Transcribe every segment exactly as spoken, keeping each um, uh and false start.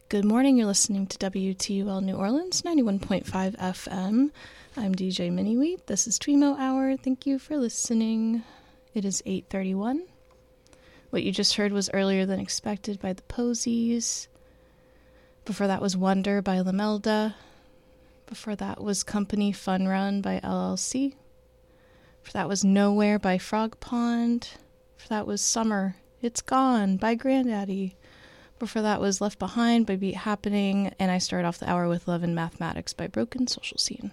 Good morning, you're listening to W T U L New Orleans, ninety-one point five F M. I'm D J Miniwheat. This is Twemo Hour. Thank you for listening. It is eight thirty-one. What you just heard was Earlier Than Expected by the Posies. Before that was Wonder by Lamelda. Before that was Company Fun Run by L L C. Before that was Nowhere by Frog Pond. Before that was Summer, It's Gone by Grandaddy. Before that was Left Behind by Beat Happening, and I started off the hour with Love and Mathematics by Broken Social Scene.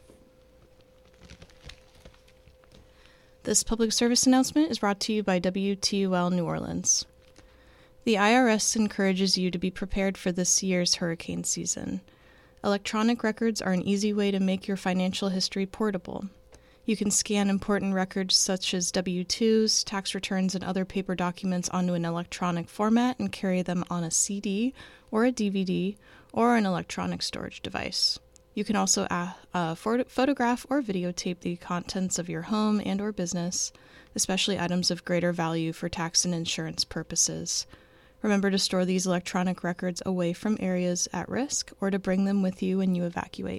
This public service announcement is brought to you by W T U L New Orleans. The I R S encourages you to be prepared for this year's hurricane season. Electronic records are an easy way to make your financial history portable. You can scan important records such as W two's, tax returns, and other paper documents onto an electronic format and carry them on a C D or a D V D or an electronic storage device. You can also uh, uh, photograph or videotape the contents of your home and or business, especially items of greater value for tax and insurance purposes. Remember to store these electronic records away from areas at risk or to bring them with you when you evacuate.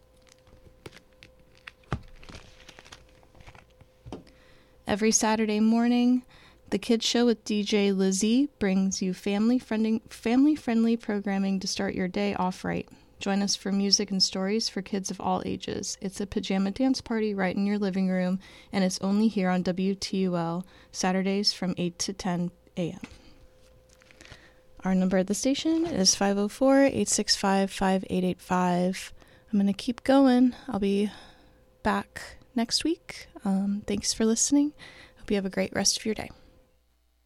Every Saturday morning, The Kids Show with D J Lizzie brings you family-friendly family-friendly programming to start your day off right. Join us for music and stories for kids of all ages. It's a pajama dance party right in your living room, and it's only here on W T U L, Saturdays from eight to ten a.m. Our number at the station is five oh four, eight six five, five eight eight five. I'm going to keep going. I'll be back next week. Um, thanks for listening. Hope you have a great rest of your day.